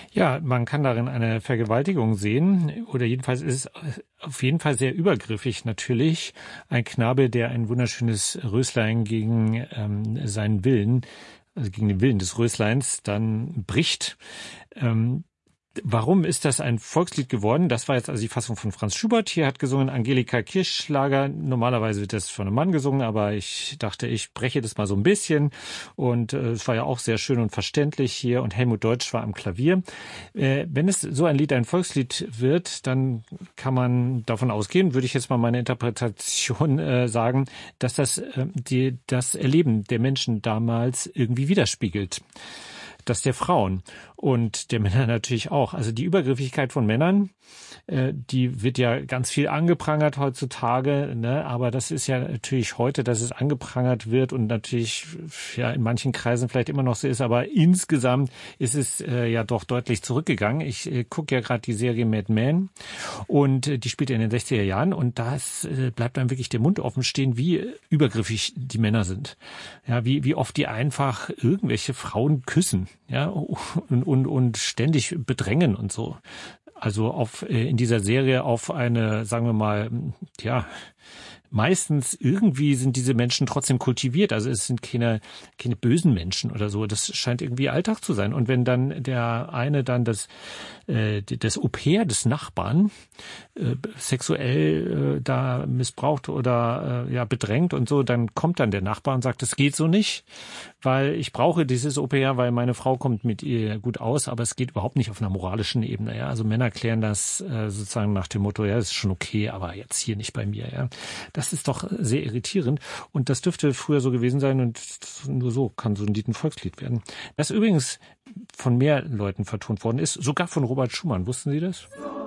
Ja, man kann darin eine Vergewaltigung sehen, oder jedenfalls ist es auf jeden Fall sehr übergriffig natürlich. Ein Knabe, der ein wunderschönes Röslein gegen seinen Willen, also gegen den Willen des Rösleins, dann bricht. Warum ist das ein Volkslied geworden? Das war jetzt also die Fassung von Franz Schubert. Hier hat gesungen Angelika Kirchschlager. Normalerweise wird das von einem Mann gesungen, aber ich dachte, ich breche das mal so ein bisschen. Und es war ja auch sehr schön und verständlich hier. Und Helmut Deutsch war am Klavier. Wenn es so ein Lied ein Volkslied wird, dann kann man davon ausgehen, würde ich jetzt mal meine Interpretation sagen, dass das das Erleben der Menschen damals irgendwie widerspiegelt. Das der Frauen und der Männer natürlich auch. Also die Übergriffigkeit von Männern, die wird ja ganz viel angeprangert heutzutage, ne? Aber das ist ja natürlich heute, dass es angeprangert wird und natürlich ja in manchen Kreisen vielleicht immer noch so ist, aber insgesamt ist es ja doch deutlich zurückgegangen. Ich gucke ja gerade die Serie Mad Men und die spielt in den 60er Jahren und da bleibt dann wirklich der Mund offen stehen, wie übergriffig die Männer sind. Ja, wie oft die einfach irgendwelche Frauen küssen, ja, und ständig bedrängen und so. Also in dieser Serie auf eine, sagen wir mal, ja, meistens irgendwie sind diese Menschen trotzdem kultiviert. Also es sind keine bösen Menschen oder so. Das scheint irgendwie Alltag zu sein. Und wenn dann der eine dann das Au-pair des Nachbarn sexuell da missbraucht oder ja bedrängt und so, dann kommt dann der Nachbar und sagt, das geht so nicht, weil ich brauche dieses Au-pair, weil meine Frau kommt mit ihr gut aus, aber es geht überhaupt nicht auf einer moralischen Ebene. Ja, also Männer klären das sozusagen nach dem Motto, ja, ist schon okay, aber jetzt hier nicht bei mir. Ja, das ist doch sehr irritierend und das dürfte früher so gewesen sein und nur so kann so ein Lied ein Volkslied werden. Das übrigens von mehr Leuten vertont worden ist, sogar von Robert Schumann. Wussten Sie das?